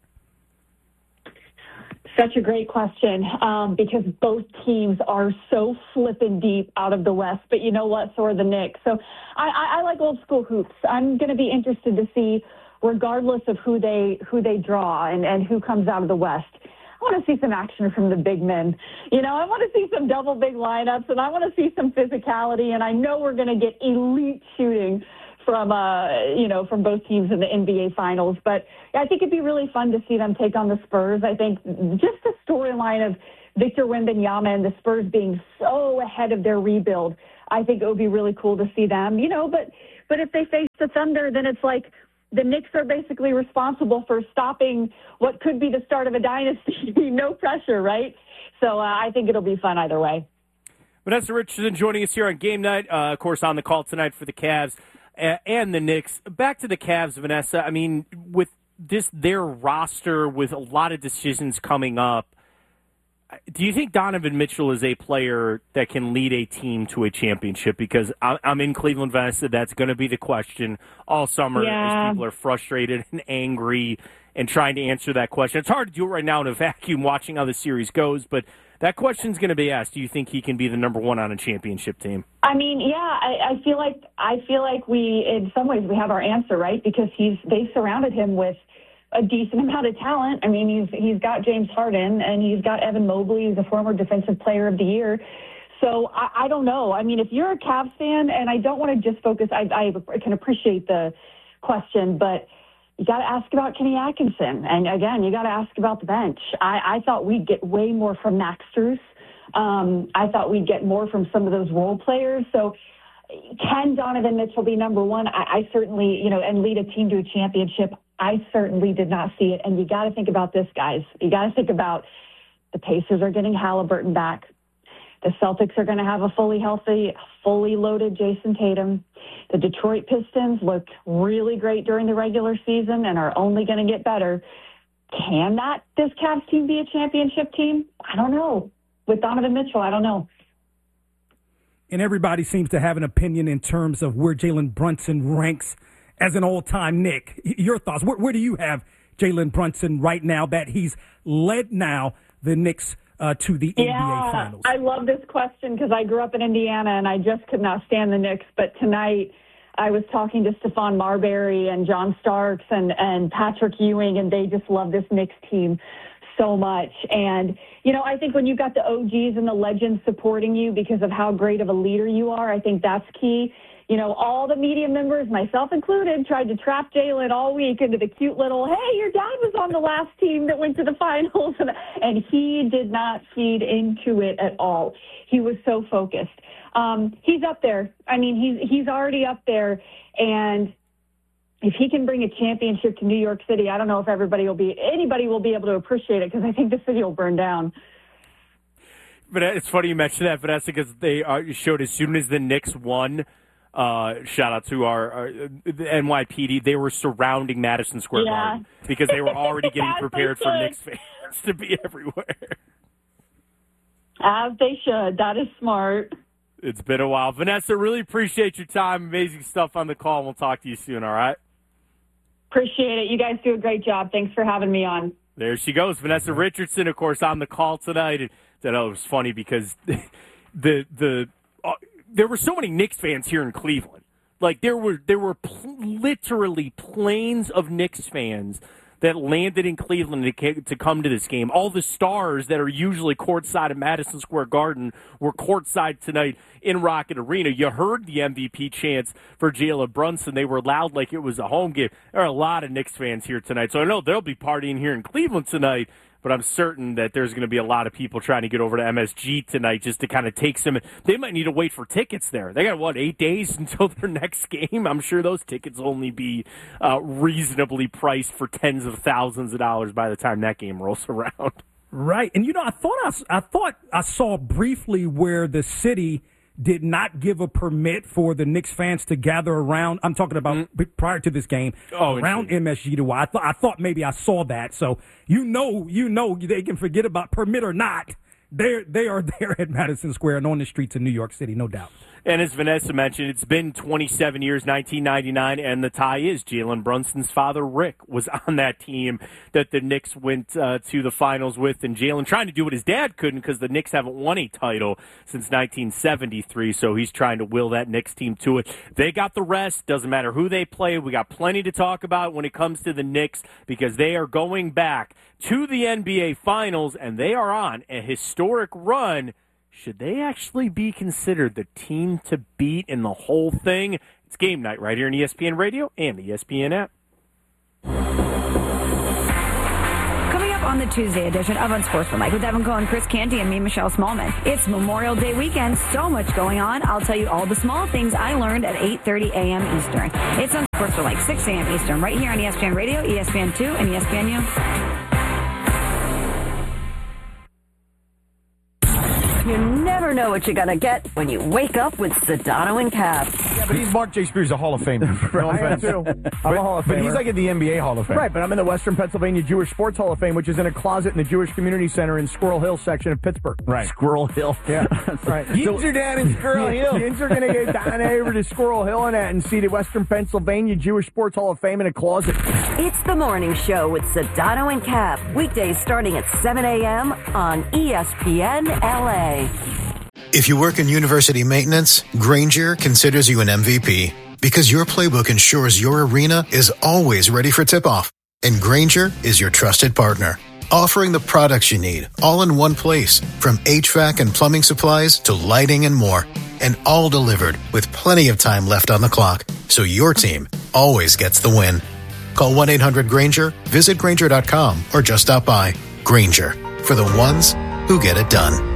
Speaker 2: Such a great question, um, because both teams are so flippin' deep out of the West. But you know what? So are the Knicks. So I, I, I like old school hoops. I'm going to be interested to see, regardless of who they who they draw and, and who comes out of the West. I want to see some action from the big men. You know, I want to see some double big lineups, and I want to see some physicality, and I know we're going to get elite shooting from, uh, you know, from both teams in the N B A Finals. But I think it'd be really fun to see them take on the Spurs. I think just the storyline of Victor Wembanyama and the Spurs being so ahead of their rebuild, I think it would be really cool to see them, you know, but, but if they face the Thunder, then it's like the Knicks are basically responsible for stopping what could be the start of a dynasty. No pressure, right? So uh, I think it'll be fun either way.
Speaker 9: Vanessa Richardson joining us here on game night, uh, of course, on the call tonight for the Cavs and the Knicks. Back to the Cavs, Vanessa. I mean, with this their roster, with a lot of decisions coming up, do you think Donovan Mitchell is a player that can lead a team to a championship? Because I'm in Cleveland, Vanessa. That's going to be the question all summer
Speaker 2: yeah.
Speaker 9: as people are frustrated and angry and trying to answer that question. It's hard to do it right now in a vacuum watching how the series goes, but that question's going to be asked. Do you think he can be the number one on a championship team?
Speaker 2: I mean, yeah, I, I feel like I feel like we, in some ways, we have our answer, right? Because he's they surrounded him with a decent amount of talent. I mean, he's he's got James Harden, and he's got Evan Mobley, who's a former Defensive Player of the Year. So I, I don't know. I mean, if you're a Cavs fan, and I don't want to just focus, I, I can appreciate the question, but you got to ask about Kenny Atkinson. And again, you got to ask about the bench. I, I thought we'd get way more from Max Strus. Um, I thought we'd get more from some of those role players. So can Donovan Mitchell be number one? I, I certainly, you know, and lead a team to a championship. I certainly did not see it. And you got to think about this, guys. You got to think about the Pacers are getting Halliburton back. The Celtics are going to have a fully healthy, fully loaded Jason Tatum. The Detroit Pistons looked really great during the regular season and are only going to get better. Can that, this Cavs team be a championship team? I don't know. With Donovan Mitchell, I don't know.
Speaker 4: And everybody seems to have an opinion in terms of where Jalen Brunson ranks as an all-time Knick. Your thoughts? Where, where do you have Jalen Brunson right now that he's led now the Knicks uh, to the
Speaker 2: yeah,
Speaker 4: N B A Finals?
Speaker 2: I love this question because I grew up in Indiana and I just could not stand the Knicks. But tonight I was talking to Stephon Marbury and John Starks and, and Patrick Ewing, and they just love this Knicks team so much. And, you know, I think when you've got the O Gs and the legends supporting you because of how great of a leader you are, I think that's key. You know, all the media members, myself included, tried to trap Jalen all week into the cute little, hey, your dad was on the last team that went to the finals. And he did not feed into it at all. He was so focused. Um, he's up there. I mean, he's he's already up there. And if he can bring a championship to New York City, I don't know if everybody will be, anybody will be able to appreciate it because I think the city will burn down.
Speaker 9: But it's funny you mentioned that, Vanessa, because they uh, showed as soon as the Knicks won, Uh, shout out to our, our the N Y P D. They were surrounding Madison Square
Speaker 2: yeah.
Speaker 9: Garden because they were already getting
Speaker 2: As
Speaker 9: prepared
Speaker 2: they
Speaker 9: for
Speaker 2: should.
Speaker 9: Knicks fans to be everywhere.
Speaker 2: As they should. That is smart.
Speaker 9: It's been a while. Vanessa, really appreciate your time. Amazing stuff on the call. We'll talk to you soon, all right?
Speaker 2: Appreciate it. You guys do a great job. Thanks for having me on.
Speaker 9: There she goes. Vanessa Richardson, of course, on the call tonight. And that oh, it was funny because the the uh, there were so many Knicks fans here in Cleveland. Like there were there were pl- literally planes of Knicks fans that landed in Cleveland to, to come to this game. All the stars that are usually courtside at Madison Square Garden were courtside tonight in Rocket Arena. You heard the M V P chants for Jalen Brunson. They were loud like it was a home game. There are a lot of Knicks fans here tonight, so I know they'll be partying here in Cleveland tonight, but I'm certain that there's going to be a lot of people trying to get over to M S G tonight just to kind of take some. They might need to wait for tickets there. They got, what, eight days until their next game? I'm sure those tickets will only be uh, reasonably priced for tens of thousands of dollars by the time that game rolls around.
Speaker 4: Right. And, you know, I thought I, I thought I saw briefly where the city did not give a permit for the Knicks fans to gather around. I'm talking about mm-hmm. prior to this game,
Speaker 9: oh,
Speaker 4: around M S G to I thought I thought maybe I saw that. So you know, you know, they can forget about permit or not. They they are there at Madison Square and on the streets of New York City, no doubt.
Speaker 9: And as Vanessa mentioned, it's been twenty-seven years, nineteen ninety-nine, and the tie is Jalen Brunson's father, Rick, was on that team that the Knicks went uh, to the finals with, and Jalen trying to do what his dad couldn't because the Knicks haven't won a title since nineteen seventy-three, so he's trying to will that Knicks team to it. They got the rest. Doesn't matter who they play. We got plenty to talk about when it comes to the Knicks because they are going back to the N B A Finals, and they are on a historic run. Should they actually be considered the team to beat in the whole thing? It's game night right here on E S P N Radio and the E S P N app.
Speaker 26: Coming up on the Tuesday edition of Unsportsmanlike with Evan Cohen, Chris Canty, and me, Michelle Smallman. It's Memorial Day weekend. So much going on. I'll tell you all the small things I learned at eight thirty a.m. Eastern. It's Unsportsmanlike, six a.m. Eastern, right here on E S P N Radio, E S P N two, and E S P N U. You never know what you're going to get when you wake up with Sedano and Cap.
Speaker 11: Yeah, but he's Mark J. Spears, a Hall of Famer. No
Speaker 23: I am too. I'm a Hall of Famer.
Speaker 11: But he's like in the N B A Hall of Fame.
Speaker 23: Right, but I'm in the Western Pennsylvania Jewish Sports Hall of Fame, which is in a closet in the Jewish Community Center in Squirrel Hill section of Pittsburgh.
Speaker 11: Right. Squirrel Hill.
Speaker 23: Yeah, that's right.
Speaker 11: Yins are down in Squirrel Hill.
Speaker 23: Yins are going to get down over to Squirrel Hill and that and see the Western Pennsylvania Jewish Sports Hall of Fame in a closet.
Speaker 26: It's the morning show with Sedano and Cap. Weekdays starting at seven a.m. on E S P N L A.
Speaker 12: If you work in university maintenance, Grainger considers you an M V P because your playbook ensures your arena is always ready for tip-off. And Grainger is your trusted partner, offering the products you need all in one place, from H V A C and plumbing supplies to lighting and more, and all delivered with plenty of time left on the clock, so your team always gets the win. Call one eight hundred Grainger, visit Grainger dot com, or just stop by. Grainger, for the ones who get it done.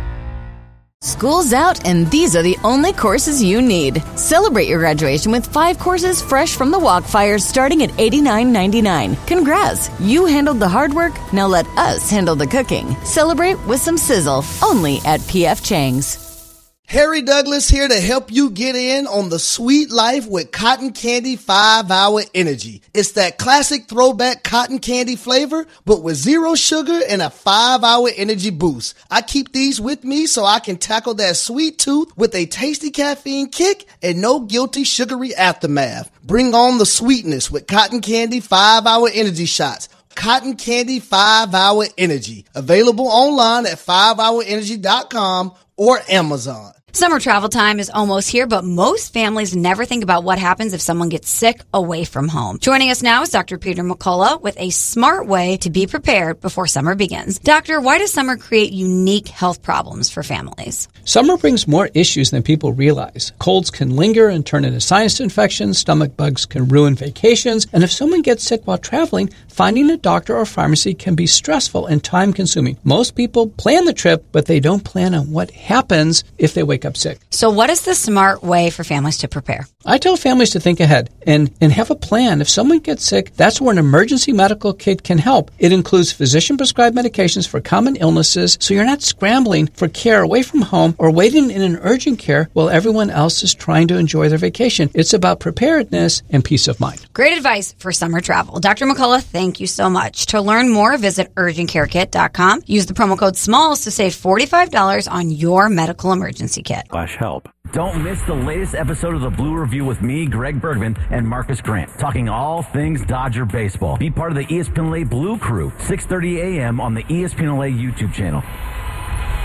Speaker 13: School's out, and these are the only courses you need. Celebrate your graduation with five courses fresh from the Walkfire starting at eighty-nine ninety-nine. Congrats! You handled the hard work, now let us handle the cooking. Celebrate with some sizzle, only at P F Chang's.
Speaker 5: Harry Douglas here to help you get in on the sweet life with Cotton Candy five hour Energy. It's that classic throwback cotton candy flavor, but with zero sugar and a five hour energy boost. I keep these with me so I can tackle that sweet tooth with a tasty caffeine kick and no guilty sugary aftermath. Bring on the sweetness with Cotton Candy five hour Energy shots. Cotton Candy five hour Energy. Available online at five hour energy dot com or Amazon.
Speaker 15: Summer travel time is almost here, but most families never think about what happens if someone gets sick away from home. Joining us now is Doctor Peter McCullough with a smart way to be prepared before summer begins. Doctor, why does summer create unique health problems for families?
Speaker 16: Summer brings more issues than people realize. Colds can linger and turn into sinus infections, stomach bugs can ruin vacations, and if someone gets sick while traveling, finding a doctor or pharmacy can be stressful and time-consuming. Most people plan the trip, but they don't plan on what happens if they wake up sick.
Speaker 15: So what is the smart way for families to prepare?
Speaker 16: I tell families to think ahead and, and have a plan. If someone gets sick, that's where an emergency medical kit can help. It includes physician-prescribed medications for common illnesses, so you're not scrambling for care away from home or waiting in an urgent care while everyone else is trying to enjoy their vacation. It's about preparedness and peace of mind.
Speaker 15: Great advice for summer travel. Doctor McCullough, thank you so much. To learn more, visit urgent care kit dot com. Use the promo code SMALLS to save forty-five dollars on your medical emergency kit.
Speaker 17: Slash help. Don't miss the latest episode of the Blue Review with me, Greg Bergman, and Marcus Grant, talking all things Dodger baseball. Be part of the E S P N L A Blue Crew, six thirty a.m. on the E S P N L A YouTube channel.